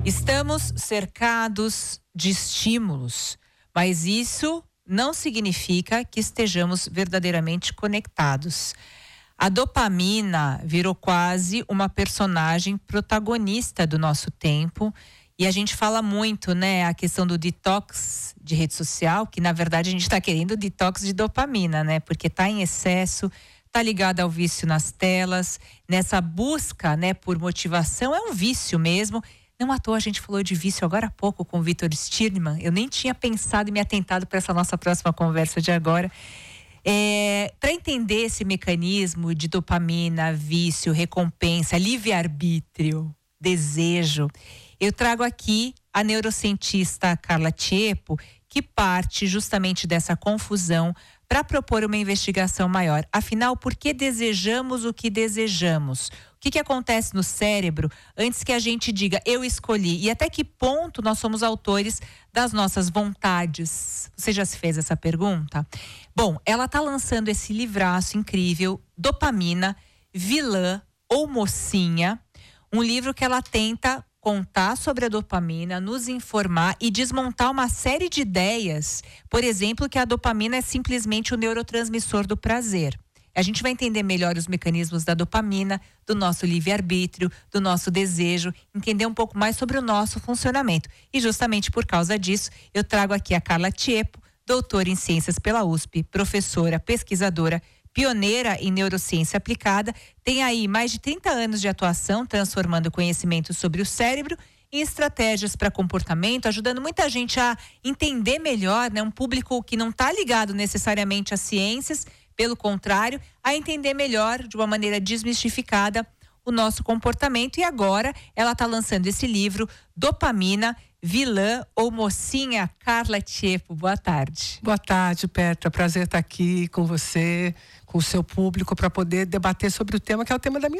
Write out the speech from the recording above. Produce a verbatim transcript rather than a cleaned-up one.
Estamos cercados de estímulos, mas isso não significa que estejamos verdadeiramente conectados. A dopamina virou quase uma personagem protagonista do nosso tempo e a gente fala muito, né, a questão do detox de rede social, que na verdade a gente está querendo detox de dopamina, né, porque está em excesso, está ligado ao vício nas telas, nessa busca, né, por motivação, é um vício mesmo. Não à toa a gente falou de vício agora há pouco com o Victor Stirnman. Eu nem tinha pensado e me atentado para essa nossa próxima conversa de agora. É, para entender esse mecanismo de dopamina, vício, recompensa, livre-arbítrio, desejo, eu trago aqui a neurocientista Carla Tiepo, que parte justamente dessa confusão para propor uma investigação maior. Afinal, por que desejamos o que desejamos? O que, que acontece no cérebro antes que a gente diga, eu escolhi? E até que ponto nós somos autores das nossas vontades? Você já se fez essa pergunta? Bom, ela está lançando esse livraço incrível, Dopamina, Vilã ou Mocinha, um livro que ela tenta contar sobre a dopamina, nos informar e desmontar uma série de ideias. Por exemplo, que a dopamina é simplesmente o neurotransmissor do prazer. A gente vai entender melhor os mecanismos da dopamina, do nosso livre-arbítrio, do nosso desejo, entender um pouco mais sobre o nosso funcionamento. E justamente por causa disso, eu trago aqui a Carla Tiepo, doutora em ciências pela U S P, professora, pesquisadora, pioneira em neurociência aplicada, tem aí mais de trinta anos de atuação, transformando conhecimento sobre o cérebro em estratégias para comportamento, ajudando muita gente a entender melhor, né, um público que não está ligado necessariamente às ciências, pelo contrário, a entender melhor, de uma maneira desmistificada, o nosso comportamento. E agora ela está lançando esse livro, Dopamina, Vilã ou Mocinha. Carla Tiepo, boa tarde. Boa tarde, Petra. Prazer estar aqui com você, com o seu público, para poder debater sobre o tema que é o tema da minha